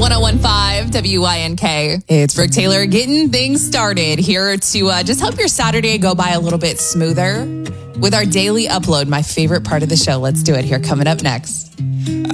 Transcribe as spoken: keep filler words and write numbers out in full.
one oh one point five W Y N K. It's Brooke Taylor getting things started here to uh, just help your Saturday go by a little bit smoother with our daily upload, my favorite part of the show. Let's do it here coming up next.